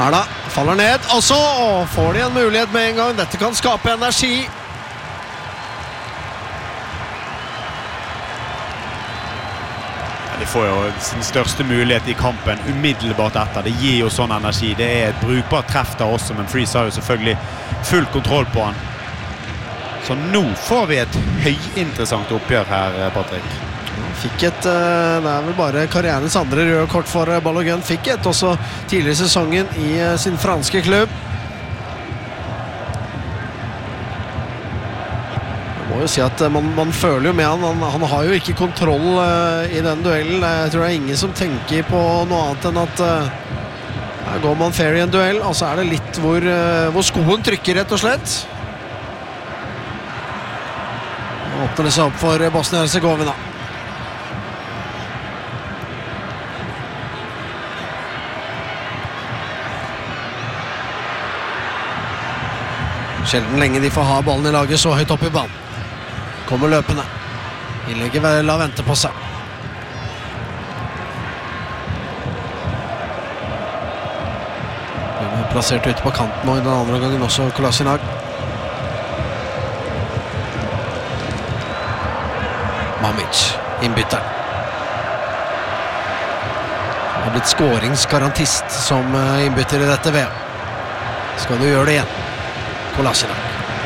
Erda faller ned, og så får de en mulighet med en gang. Dette kan skape energi. De får jo sin største mulighet i kampen umiddelbart etter. Det gir jo sånn energi. Det et brukbart treff der også, men Freeze har jo selvfølgelig full kontroll på han. Så nå får vi et høyinteressant oppgjør her, Patrick. Fikk det vel bare karrierens andre røde kort for Balogun. Fikk et også tidligere i sesongen i sin franske klubb. Jeg må jo si at man føler jo med han har jo ikke kontroll i den duellen. Jeg tror det ingen som tenker på noe annet enn at her går man fair i en duell, og så det litt hvor skoen trykker, rett og slett. Nå åpner det seg opp for Bosnia-Herzegovina. Sjelden lenge de får ha ballen i laget så høyt opp i banen. Kommer løpende. Innlegget la vente på seg. Plassert ute på kanten og i den andre gangen også Kolasinac. Mamic, innbytter. Har blitt skåringsgarantist som innbytter i dette VM. Skal du gjøre det igjen? Kolasinac.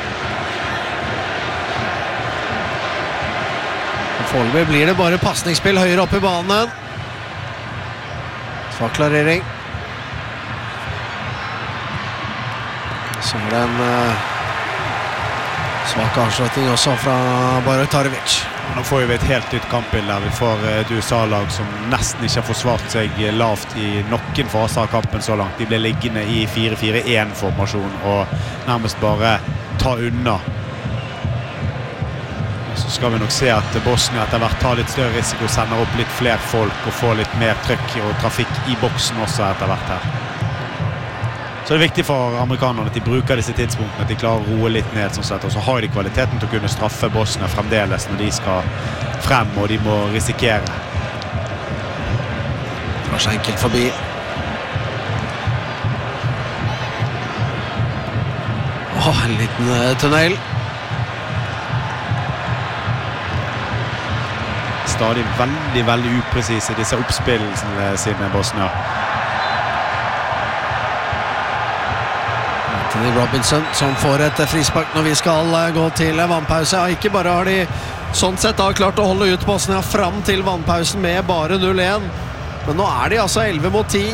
Foreløpig blir det bare passningsspill høyere opp i banen. Svak klarering. Så det en svak avslutning også fra Bajraktarevic. Nå får vi et helt nytt kampbilde. Vi får et USA-lag som nesten ikke har forsvart seg lavt i noen fase av kampen så langt. De ble liggende i 4-4-1-formasjon og nærmest bare ta unna. Så skal vi nok se at Bosnia etter hvert tar litt større risiko, sender opp litt flere folk og får litt mer trykk og trafikk i boksen også etter hvert her. Så det viktig for amerikanerne at de bruker disse tidspunktene, at de klarer å roe litt ned sånn sett, og så har de kvaliteten til å kunne straffe Bosnia fremdeles når de skal frem og de må risikere. Drar seg enkelt forbi. En liten tunnel. Stadig veldig upresise disse oppspillelsene sine Bosnia. Anthony Robinson som får et frispark når vi skal gå til vannpause. Ikke bare har de sånn sett klart å holde ut Bosnia fram til vannpausen med bare 0-1, men nå de altså 11-10.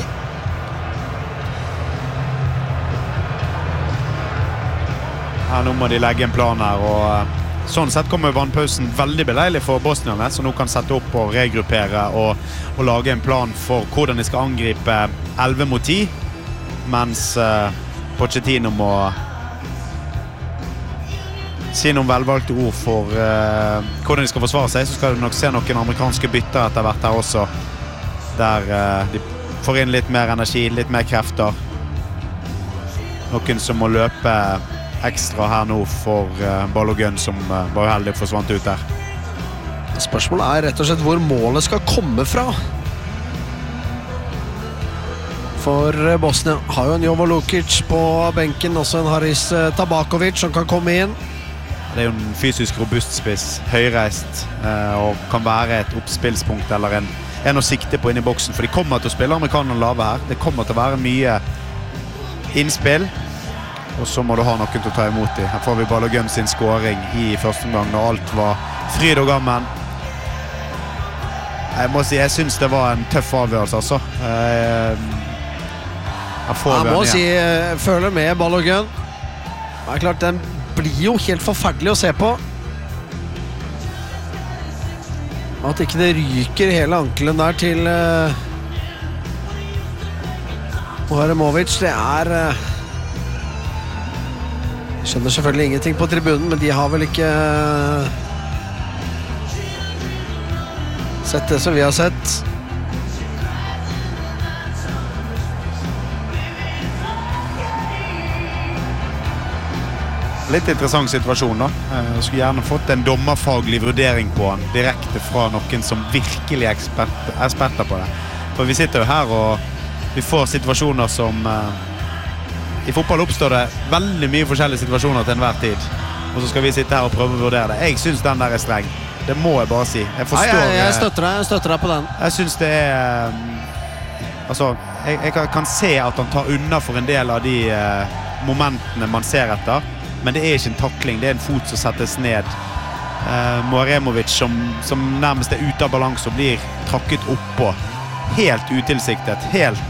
Ja, nå må de legge en plan her, og sånn sett kommer vannpausen veldig beleilig for bosnierne, så nå kan sette opp og regruppere og lage en plan for hvordan de skal angripe 11-10, mens Pochettino må si noen velvalgte ord for hvordan de skal forsvare seg. Så skal du nok se noen amerikanske bytter etter hvert her også, der de får inn litt mer energi, litt mer krefter. Noen som må løpe ekstra her nå for Balogun, som var uheldig forsvant ut der. Spørsmålet rett og slett hvor målet skal komme fra. For Bosnia har jo en Jovo Lukic på benken, også en Haris Tabakovic som kan komme inn. Det jo en fysisk robust spiss, høyreist, og kan være et oppspillspunkt eller en å sikte på inn i boksen, for de kommer til å spille amerikanerne lave her. Det kommer til å være mye innspill, og så må du ha noen til å ta imot dem. Her får vi Balogun sin scoring i første omgang når alt var fryd og gammen. Jeg må si, jeg synes det var en tøff avgjørelse altså. Jeg må si, jeg føler med Balogun. Det klart, den blir jo helt forferdelig å se på. At ikke det ryker hele ankelen der til Ohremovic, det skjønner selvfølgelig ingenting på tribunen, men de har vel ikke sett det som vi har sett. Litt interessant situasjon da. Jeg skulle gjerne fått en dommerfaglig vurdering på den, direkte fra noen som virkelig eksperter på det. For vi sitter jo her og vi får situasjoner som I fotball oppstår det veldig mye forskjellige situasjoner til enhver tid. Og så skal vi sitte her og prøve å vurdere det. Jeg synes den der streng. Det må jeg bare si. Jeg forstår... Jeg støtter deg på den. Jeg synes det altså, jeg kan se at han tar unna for en del av de momentene man ser etter. Men det ikke en takling, det en fot som settes ned. Moaremovic som nærmest ute av balanse og blir trakket oppå. Helt utilsiktet, helt...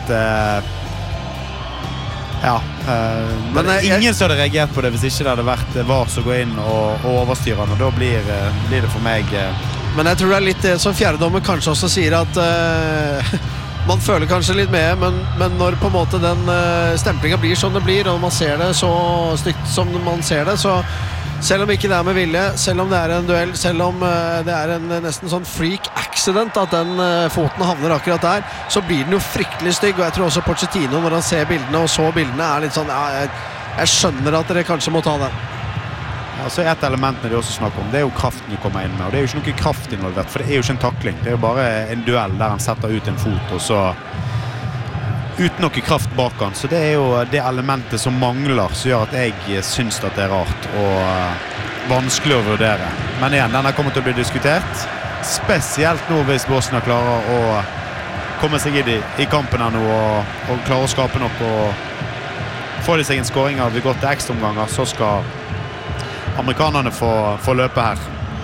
men ingen som hadde reagert på det hvis ikke det hadde vært VAR som går inn og overstyrer han, og da blir det for meg... Men jeg tror det litt det som fjerdedommer kanskje også sier at man føler kanskje litt med, men når på en måte den stemplingen blir som det blir, og man ser det så stygt som man ser det, så selv om ikke det med vilje, selv om det en duell, selv om det en nesten sånn freak accident at den foten havner akkurat der, så blir den jo fryktelig stygg, og jeg tror også Pochettino når han ser bildene og så bildene litt sånn, jeg skjønner at dere kanskje må ta det. Ja, så et elementene de også snakker om, det jo kraften du kommer inn med, og det jo ikke noe kraft involvert, for det jo ikke en takling, det jo bare en duell der han setter ut en fot, og så uten noe kraft bak han, så det jo det elementet som mangler, som gjør at jeg synes at det rart og vanskelig å vurdere. Men igjen, denne kommer til å bli diskutert, spesielt nå hvis Bosnia klarer å komme seg inn i kampen her nå, og klarer å skape noe, og får de seg en scoring av vi går til ekstraomganger, så skal amerikanerne få løpe her.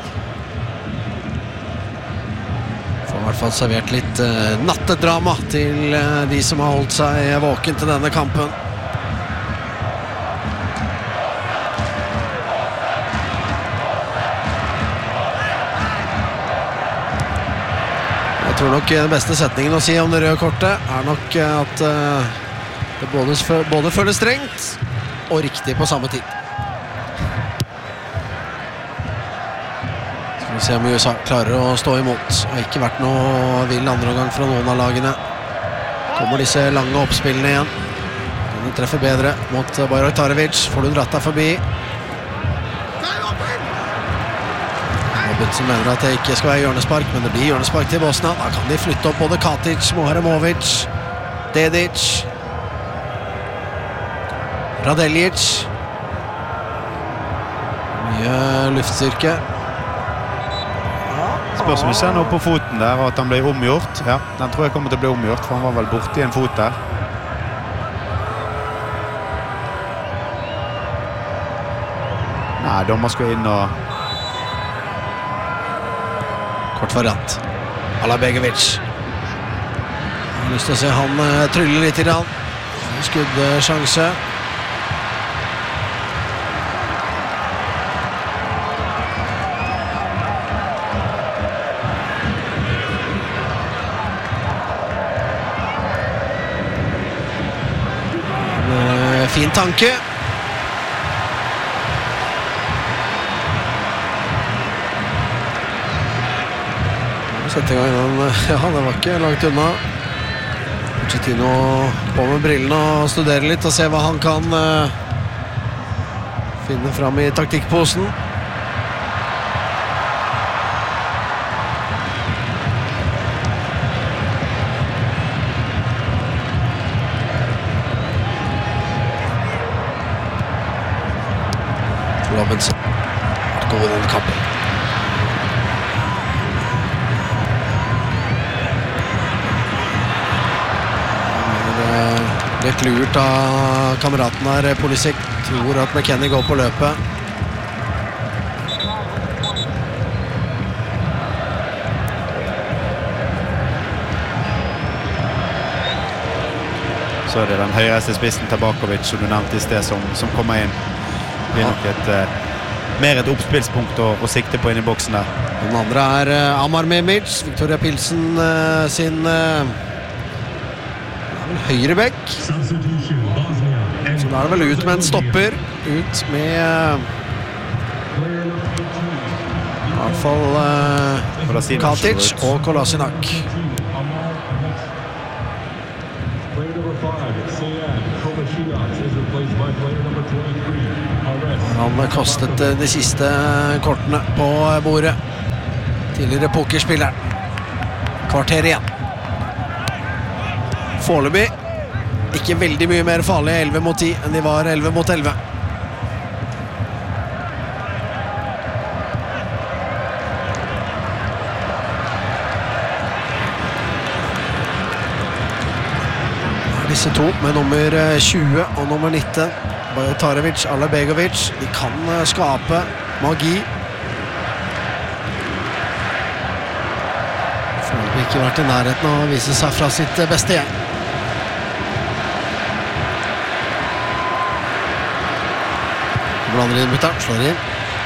I hvert fall servert litt nattedrama til de som har holdt seg våken til denne kampen. Jeg tror nok den beste setningen å si om det røde kortet nok at det både føles strengt og riktig på samme tid. Vi ser om USA klarer å stå imot. Det har ikke vært noe vill andre omgang fra noen av lagene. Kommer disse lange oppspillene igjen. Den treffer bedre mot Bajraktarevic. Får du dratt deg forbi. Robinson mener at det ikke skal være hjørnespark, men det blir hjørnespark til Bosnia. Da kan de flytte opp både Katic, Moharemovic, Dedic, Radeljic. Mye luftstyrke. Spørs om vi ser noe på foten der, og at han ble omgjort. Ja, den tror jeg kommer til å bli omgjort, for han var vel borte i en fot der. Nei, dommer skal inn og... Kort variant. Alabegovic. Jeg har lyst til å se han trylle litt i rann. Skuddsjanse. Fin tanke. Sette i gang den. Ja, det var ikke langt unna. Pochettino på med brillene og studere litt og se hva han kan finne fram i taktikkposen. Robinson har gått i den kampen. Litt lurt av kameraten her, Pulisic. Tror at McKennie går på løpet. Så det den høyreiste spissen Tabakovic, som du nevnte i sted, som kommer inn. Det blir nok mer et oppspillspunkt å sikte på inn i boksen der. Den andre Amar Memic, Victoria Pilsen sin høyrebekk. Så da det vel ut med en stopper. Ut med i hvert fall Katic og Kolasinac. Han har kastet de siste kortene på bordet. Tidligere pokerspilleren. Kvarter igjen. Foreløpig ikke veldig mye mer farlig 11 mot 10 enn de var 11 mot 11. Disse to med nummer 20 og nummer 19, Bajtarevic, Alibegovic, de kan skape magi. Får ikke vært i nærheten av å vise seg fra sitt beste gjeng. Blander inn bytteren, slår inn.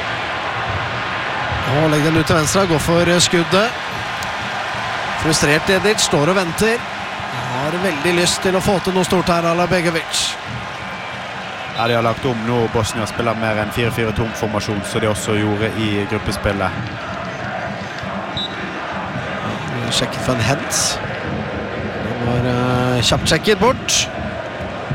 Og legger den ut til venstre, går for skuddet. Frustrert Dedic, står og venter. Har veldig lyst til å få til noe stort her, Alibegovic. Ja, de har lagt om nå. Bosnia spiller mer enn 4-4-2-formasjon, så de også gjorde i gruppespillet. Sjekket for en hands. Den var kjapt sjekket bort.